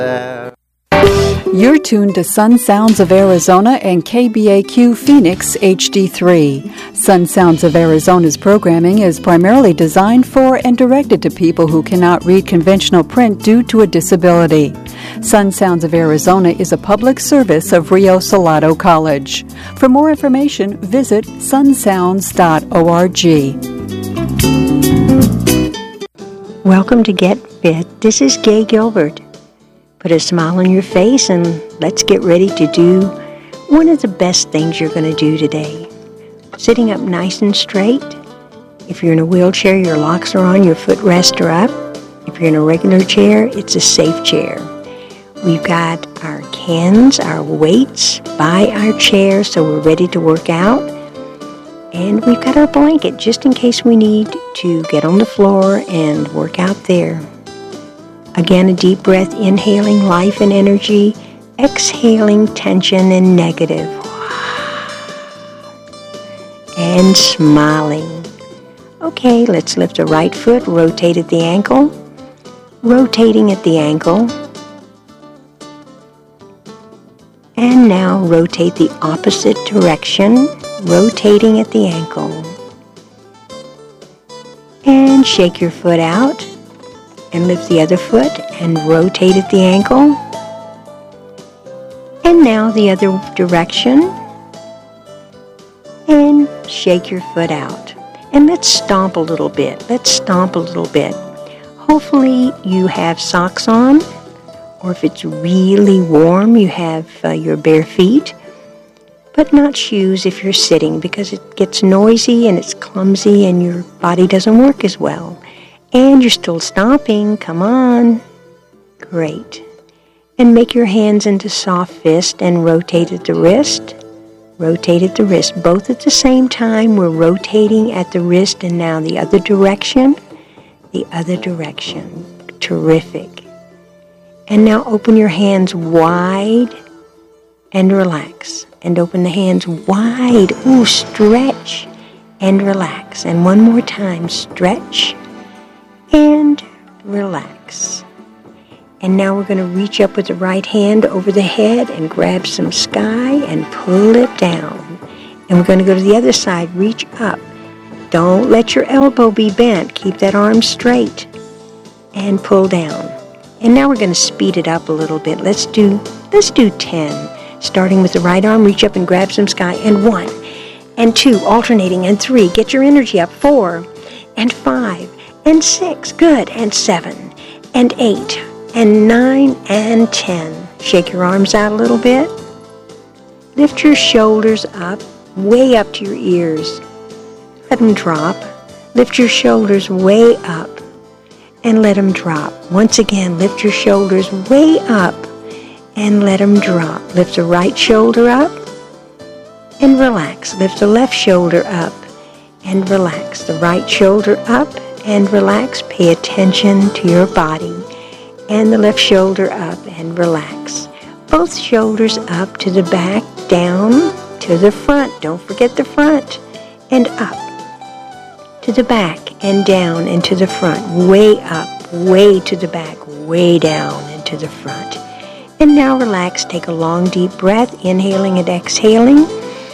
You're tuned to Sun Sounds of Arizona and KBAQ Phoenix HD3. Sun Sounds of Arizona's programming is primarily designed for and directed to people who cannot read conventional print due to a disability. Sun Sounds of Arizona is a public service of Rio Salado College. For more information, visit sunsounds.org. Welcome to Get Fit. This is Gay Gilbert. Put a smile on your face and let's get ready to do one of the best things you're going to do today. Sitting up nice and straight. If you're in a wheelchair, your locks are on, your footrests are up. If you're in a regular chair, it's a safe chair. We've got our cans, our weights by our chair, so we're ready to work out. And we've got our blanket just in case we need to get on the floor and work out there. Again, a deep breath, inhaling life and energy, exhaling tension and negative. And smiling. Okay, let's lift the right foot, rotate at the ankle, rotating at the ankle. And now rotate the opposite direction, rotating at the ankle. And shake your foot out. And lift the other foot and rotate at the ankle. And now the other direction. And shake your foot out. And let's stomp a little bit. Hopefully you have socks on, or if it's really warm, you have your bare feet, but not shoes if you're sitting, because it gets noisy and it's clumsy and your body doesn't work as well. And you're still stomping. Come on. Great. And make your hands into soft fist and rotate at the wrist. Rotate at the wrist. Both at the same time. We're rotating at the wrist, and now the other direction. The other direction. Terrific. And now open your hands wide and relax. And open the hands wide. Ooh, stretch and relax. And one more time. Stretch and relax. And now we're going to reach up with the right hand over the head and grab some sky and pull it down. And we're going to go to the other side. Reach up. Don't let your elbow be bent. Keep that arm straight and pull down. And now we're going to speed it up a little bit. Let's do 10. Starting with the right arm, reach up and grab some sky. And 1 and 2, alternating, and 3. Get your energy up. 4 and 5. And 6, good, and 7, and 8, and 9, and 10. Shake your arms out a little bit. Lift your shoulders up, way up to your ears. Let them drop. Lift your shoulders way up, and let them drop. Once again, lift your shoulders way up, and let them drop. Lift the right shoulder up, and relax. Lift the left shoulder up, and relax. The right shoulder up, and relax. Pay attention to your body. And the left shoulder up and relax. Both shoulders up to the back, down to the front. Don't forget the front. And up to the back and down and to the front. Way up, way to the back, way down and to the front. And now relax. Take a long deep breath, inhaling and exhaling.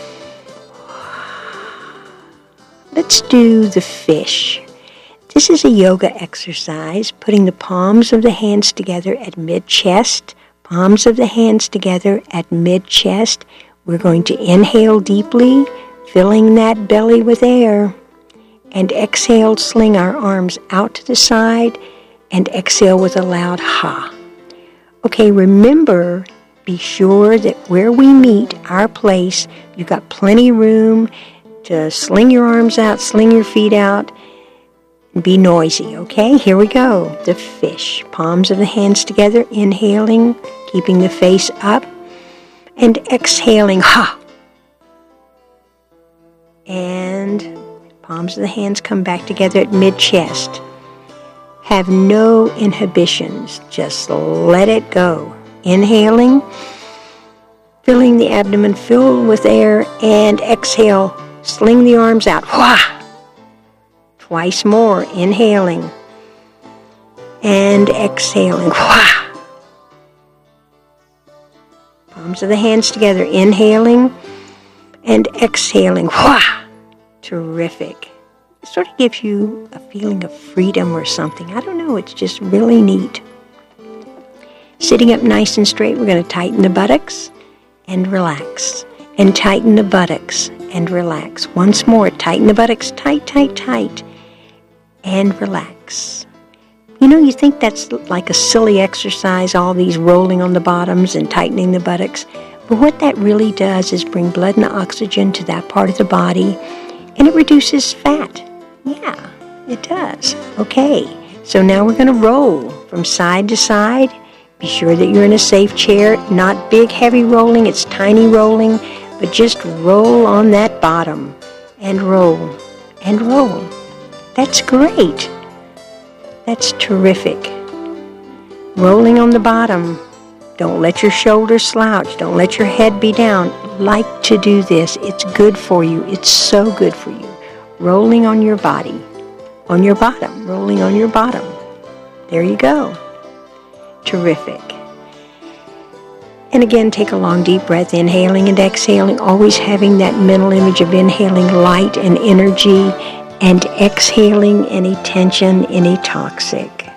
Let's do the fish. This is a yoga exercise, putting the palms of the hands together at mid-chest, palms of the hands together at mid-chest. We're going to inhale deeply, filling that belly with air, and exhale, sling our arms out to the side, and exhale with a loud ha. Okay, remember, be sure that where we meet, our place, you've got plenty of room to sling your arms out, sling your feet out, be noisy, okay? Here we go. The fish. Palms of the hands together, inhaling, keeping the face up, and exhaling, ha! And palms of the hands come back together at mid-chest. Have no inhibitions. Just let it go. Inhaling, filling the abdomen filled with air, and exhale, sling the arms out, wha! Twice more, inhaling and exhaling. palms of the hands together, inhaling and exhaling. Wah! Terrific. It sort of gives you a feeling of freedom or something. I don't know, it's just really neat. Sitting up nice and straight, we're going to tighten the buttocks and relax. And tighten the buttocks and relax. Once more, tighten the buttocks, tight, tight, tight, and relax. You know, you think that's like a silly exercise, all these rolling on the bottoms and tightening the buttocks. But what that really does is bring blood and oxygen to that part of the body, and it reduces fat. Yeah, it does. Okay, so now we're going to roll from side to side. Be sure that you're in a safe chair. Not big, heavy rolling. It's tiny rolling. But just roll on that bottom. And roll. And roll. That's great. That's terrific. Rolling on the bottom. Don't let your shoulders slouch. Don't let your head be down. Like to do this. It's good for you. It's so good for you. Rolling on your body. On your bottom. Rolling on your bottom. There you go. Terrific. And again, take a long, deep breath, inhaling and exhaling, always having that mental image of inhaling light and energy and exhaling any tension, any toxic.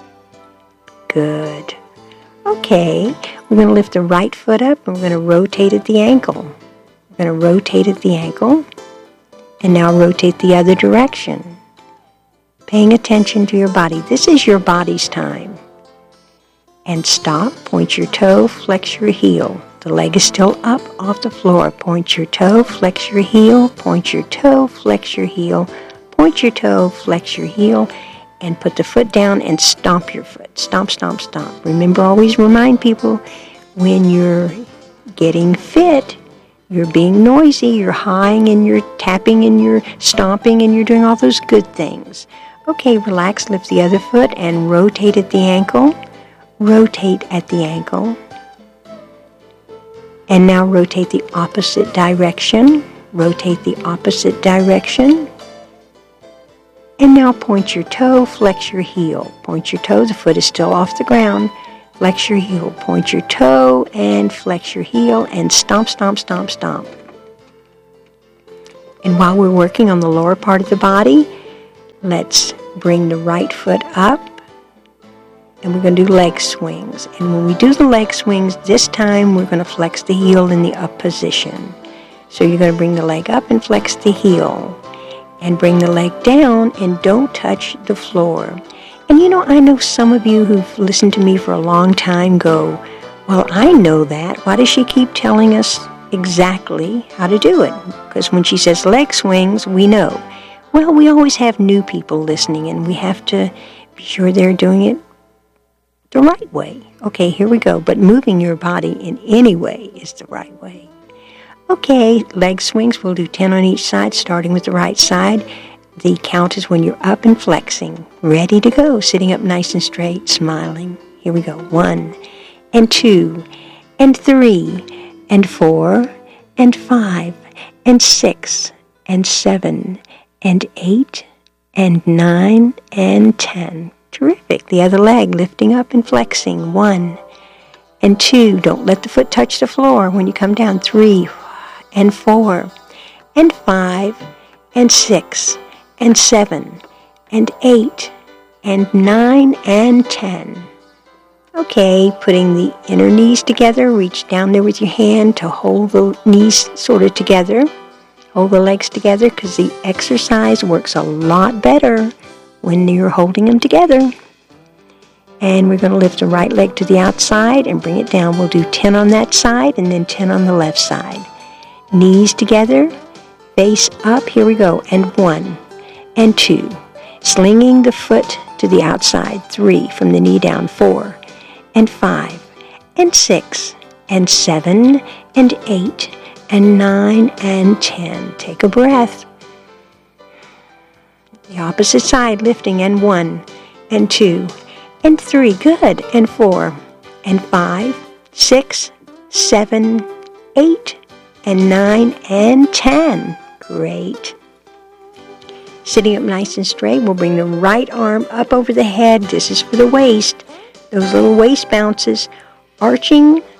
Good. Okay, we're going to lift the right foot up and we're going to rotate at the ankle. We're going to rotate at the ankle and now rotate the other direction. Paying attention to your body. This is your body's time. And stop, point your toe, flex your heel. The leg is still up off the floor. Point your toe, flex your heel, point your toe, flex your heel, point your toe, flex your heel, and put the foot down and stomp your foot. Stomp, stomp, stomp. Remember, always remind people, when you're getting fit, you're being noisy, you're hawing and you're tapping and you're stomping and you're doing all those good things. Okay, relax, lift the other foot and rotate at the ankle. Rotate at the ankle. And now rotate the opposite direction. Rotate the opposite direction. And now point your toe, flex your heel. Point your toe, the foot is still off the ground. Flex your heel. Point your toe and flex your heel and stomp, stomp, stomp, stomp. And while we're working on the lower part of the body, let's bring the right foot up. And we're going to do leg swings. And when we do the leg swings, this time we're going to flex the heel in the up position. So you're going to bring the leg up and flex the heel. And bring the leg down and don't touch the floor. And you know, I know some of you who've listened to me for a long time go, well, I know that. Why does she keep telling us exactly how to do it? Because when she says leg swings, we know. Well, we always have new people listening, and we have to be sure they're doing it the right way. Okay, here we go. But moving your body in any way is the right way. Okay, leg swings. We'll do 10 on each side, starting with the right side. The count is when you're up and flexing. Ready to go. Sitting up nice and straight, smiling. Here we go. 1 and 2 and 3 and 4 and 5 and 6 and 7 and 8 and 9 and 10. Terrific. The other leg lifting up and flexing. 1 and 2. Don't let the foot touch the floor when you come down. 3 and 4 and 5 and 6 and 7 and 8 and 9 and 10. Okay, putting the inner knees together. Reach down there with your hand to hold the knees sort of together. Hold the legs together, because the exercise works a lot better when you're holding them together. And we're going to lift the right leg to the outside and bring it down. We'll do 10 on that side and then 10 on the left side. Knees together, face up. Here we go. And 1 and 2. Slinging the foot to the outside. 3 from the knee down. 4 and 5 and 6 and 7 and 8 and 9 and 10. Take a breath. The opposite side, lifting, and 1 and 2 and 3. Good. And 4 and 5, 6, 7, 8, and 9 and 10. Great. Sitting up nice and straight, we'll bring the right arm up over the head. This is for the waist. Those little waist bounces. Arching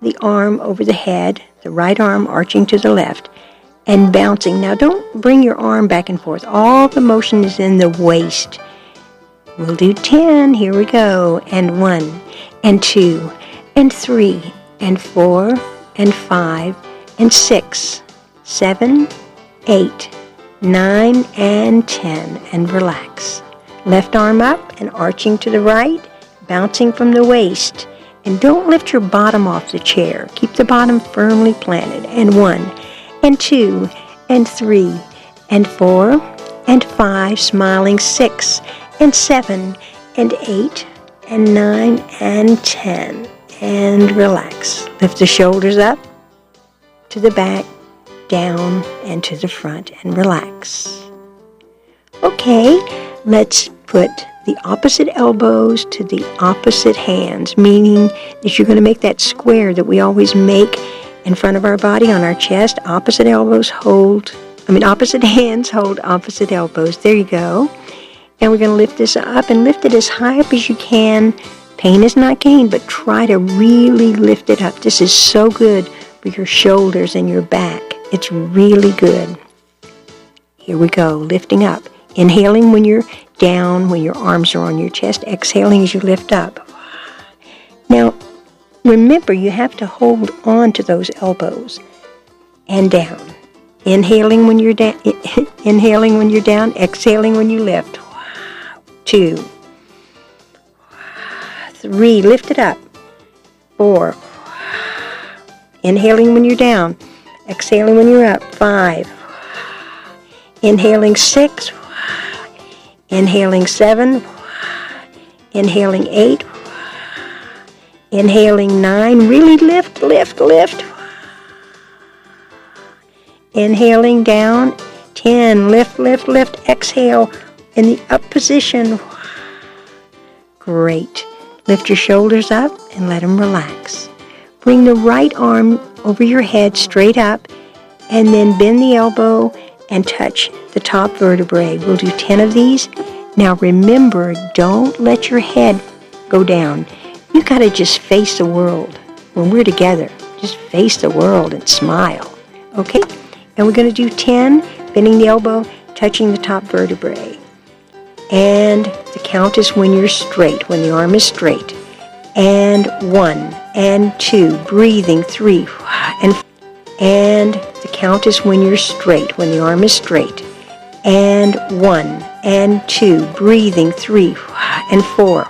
the arm over the head, the right arm arching to the left, and bouncing. Now don't bring your arm back and forth. All the motion is in the waist. We'll do 10. Here we go. And 1, and 2, and 3, and 4, and 5, and 6, 7, 8, 9, and 10. And relax. Left arm up and arching to the right, bouncing from the waist. And don't lift your bottom off the chair. Keep the bottom firmly planted. And 1, and 2, and 3, and 4, and 5, smiling 6, and 7, and 8, and 9, and 10. And relax. Lift the shoulders up to the back, down, and to the front, and relax. Okay, let's put the opposite elbows to the opposite hands, meaning that you're going to make that square that we always make in front of our body on our chest. Opposite hands hold opposite elbows. There you go. And we're going to lift this up and lift it as high up as you can. Pain is not gain, but try to really lift it up. This is so good for your shoulders and your back. It's really good. Here we go, lifting up. Inhaling when you're down, when your arms are on your chest. Exhaling as you lift up. Now, remember, you have to hold on to those elbows and down. Inhaling when you're down, exhaling when you lift. 2, 3, lift it up. 4, inhaling when you're down, exhaling when you're up. 5, inhaling 6, inhaling 7, inhaling 8, inhaling 9, really lift, lift, lift. Inhaling down, 10, lift, lift, lift, exhale in the up position. Great. Lift your shoulders up and let them relax. Bring the right arm over your head straight up and then bend the elbow and touch the top vertebrae. We'll do 10 of these. Now remember, don't let your head go down. You got to just face the world. When we're together, just face the world and smile. Okay? And we're going to do 10, bending the elbow, touching the top vertebrae. And the count is when you're straight, when the arm is straight. And 1, and 2, breathing, 3, and the count is when you're straight, when the arm is straight. And 1, and 2, breathing, 3, and 4,